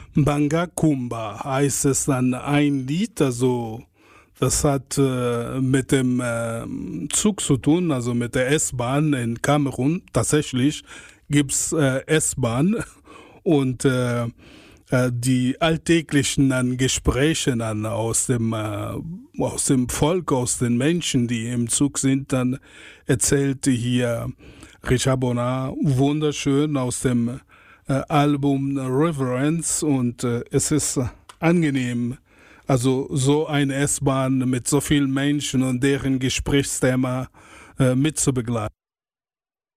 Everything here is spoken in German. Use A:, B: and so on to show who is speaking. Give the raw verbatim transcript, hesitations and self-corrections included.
A: Banga Kumba heißt es dann ein Lied, also das hat äh, mit dem äh, Zug zu tun, also mit der S-Bahn in Kamerun. Tatsächlich gibt's äh, S-Bahn und äh, äh, die alltäglichen dann Gespräche dann aus dem, äh, aus dem Volk, aus den Menschen, die im Zug sind, dann erzählte hier Richard Bonnat wunderschön aus dem äh, Album Reverence und äh, es ist angenehm, also so eine S-Bahn mit so vielen Menschen und deren Gesprächsthema äh, mitzubegleiten.